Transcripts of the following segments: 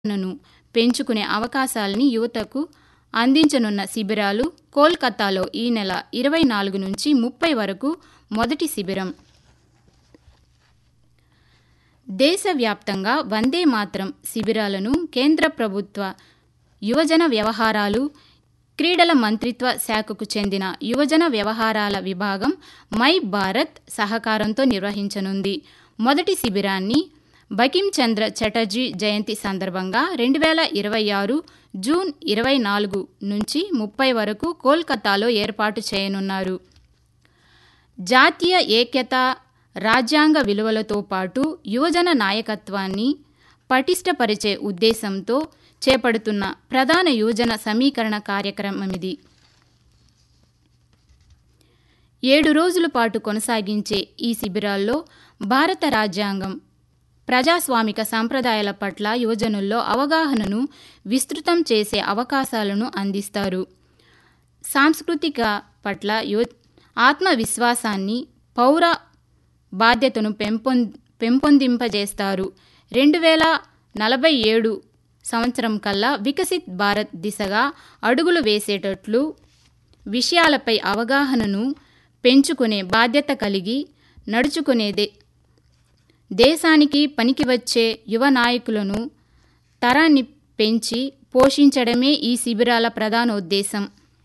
నను పెంచుకునే అవకాశాల్ని యువతకు అందించనున్న శిబిరాలు కోల్కతాలో ఈ నెల 24 నుంచి 30 వరకు మొదటి శిబిరం. దేశవ్యాప్తంగా వందే మాతరం శిబిరాలను కేంద్ర ప్రభుత్వ యువజన వ్యవహారాలు, క్రీడల మంత్రిత్వ శాఖకు చెందిన యువజన వ్యవహారాల విభాగం మై భారత్ సహకారంతో నిర్వహించనుంది. మొదటి శిబిరాన్ని బకిం చంద్ర చటర్జీ జయంతి సందర్భంగా 2026 జూన్ 24 నుంచి 30 వరకు కోల్కతాలో ఏర్పాటు చేయనున్నారు. జాతీయ ఏక్యత, రాజ్యాంగ విలువలతో పాటు యువజన నాయకత్వాన్ని పటిష్టపరిచే ఉద్దేశంతో చేపడుతున్న ప్రధాన యువజన సమీకరణ కార్యక్రమమిది. 7 రోజుల పాటు కొనసాగించే ఈ శిబిరాల్లో భారత రాజ్యాంగం, ప్రజాస్వామిక సంప్రదాయాల పట్ల యువజనుల్లో అవగాహనను విస్తృతం చేసే అవకాశాలను అందిస్తారు. సాంస్కృతిక పట్ల ఆత్మవిశ్వాసాన్ని, పౌర బాధ్యతను పెంపొందింపజేస్తారు. 2047 సంవత్సరం కల్లా వికసిత్ భారత్ దిశగా అడుగులు వేసేటట్లు విషయాలపై అవగాహనను పెంచుకునే బాధ్యత కలిగి నడుచుకునేదే దేశానికి పనికివచ్చే యువ నాయకులను తరాన్ని పెంచి పోషించడమే ఈ శిబిరాల ప్రధానోద్దేశం.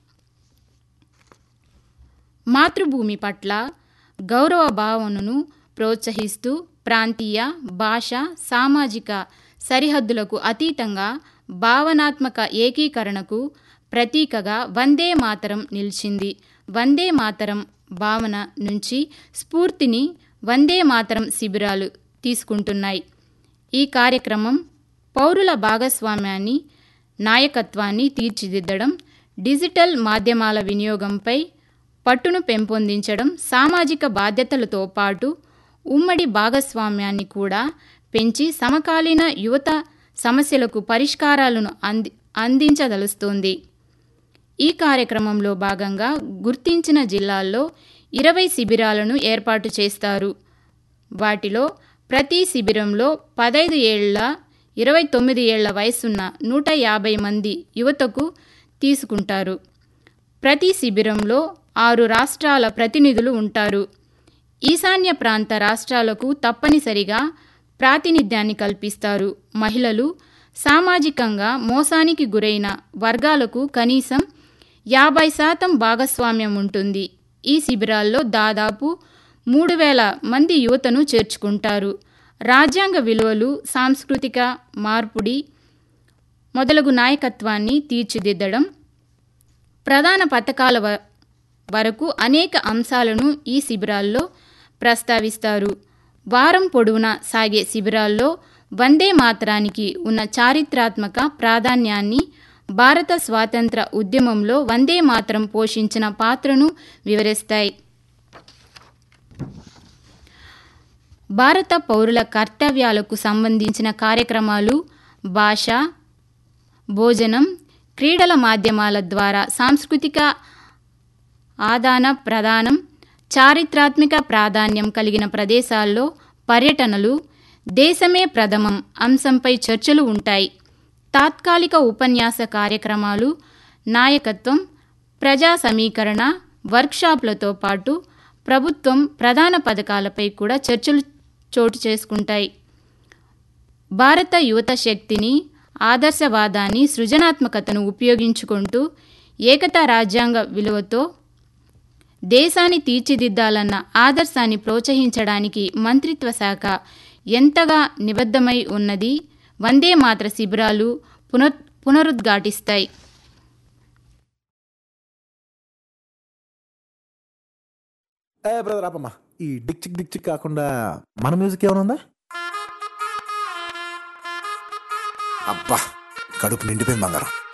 మాతృభూమి పట్ల గౌరవ భావనను ప్రోత్సహిస్తూ ప్రాంతీయ, భాష, సామాజిక సరిహద్దులకు అతీతంగా భావనాత్మక ఏకీకరణకు ప్రతీకగా వందే మాతరం నిలిచింది. వందే మాతరం భావన నుంచి స్ఫూర్తిని వందే మాతరం శిబిరాలు తీసుకుంటున్నాయి. ఈ కార్యక్రమం పౌరుల భాగస్వామ్యాన్ని, నాయకత్వాన్ని తీర్చిదిద్దడం, డిజిటల్ మాధ్యమాల వినియోగంపై పట్టును పెంపొందించడం, సామాజిక బాధ్యతలతో పాటు ఉమ్మడి భాగస్వామ్యాన్ని కూడా పెంచి సమకాలీన యువత సమస్యలకు పరిష్కారాలను అందించదలుస్తోంది. ఈ కార్యక్రమంలో భాగంగా గుర్తించిన జిల్లాల్లో 20 శిబిరాలను ఏర్పాటు చేస్తారు. వాటిలో ప్రతి శిబిరంలో 15 ఏళ్ల 29 ఏళ్ల వయసున్న 150 మంది యువతకు తీసుకుంటారు. ప్రతి శిబిరంలో 6 రాష్ట్రాల ప్రతినిధులు ఉంటారు. ఈశాన్య ప్రాంత రాష్ట్రాలకు తప్పనిసరిగా ప్రాతినిధ్యాన్ని కల్పిస్తారు. మహిళలు, సామాజికంగా మోసానికి గురైన వర్గాలకు కనీసం 50% భాగస్వామ్యం ఉంటుంది. ఈ శిబిరాల్లో దాదాపు 3000 మంది యువతను చేర్చుకుంటారు. రాజ్యాంగ విలువలు, సాంస్కృతిక మార్పిడి మొదలగు నాయకత్వాన్ని తీర్చిదిద్దడం, ప్రధాన పథకాల వరకు అనేక అంశాలను ఈ శిబిరాల్లో ప్రస్తావిస్తారు. వారం పొడవునా సాగే శిబిరాల్లో వందే మాతరానికి ఉన్న చారిత్రాత్మక ప్రాధాన్యాన్ని, భారత స్వాతంత్ర ఉద్యమంలో వందే మాతరం పోషించిన పాత్రను వివరిస్తాయి. భారత పౌరుల కర్తవ్యాలకు సంబంధించిన కార్యక్రమాలు, భాష, భోజనం, క్రీడల మాధ్యమాల ద్వారా సాంస్కృతిక ఆదాన ప్రదానం, చారిత్రాత్మక ప్రాధాన్యం కలిగిన ప్రదేశాల్లో పర్యటనలు, దేశమే ప్రథమం అంశంపై చర్చలు ఉంటాయి. తాత్కాలిక ఉపన్యాస కార్యక్రమాలు, నాయకత్వం, ప్రజా సమీకరణ వర్క్షాప్లతో పాటు ప్రభుత్వం ప్రధాన పథకాలపై కూడా చర్చలు చోటు చేసుకుంటాయి. భారత యువత శక్తిని, ఆదర్శవాదాన్ని, సృజనాత్మకతను ఉపయోగించుకుంటూ ఏకతా రాజ్యాంగ విలువతో దేశాన్ని తీర్చిదిద్దాలన్న ఆదర్శాన్ని ప్రోత్సహించడానికి మంత్రిత్వ శాఖ ఎంతగా నిబద్ధమై ఉన్నది వందే మాతర శిబిరాలు పునరుద్ఘాటిస్తాయి. బ్రదర్ ఆపమ్మా, ఈ డిక్ చిక్ కాకుండా మన మ్యూజిక్ ఏమైనా ఉందా? అబ్బా, కడుపు నిండిపోయింది బంగారం.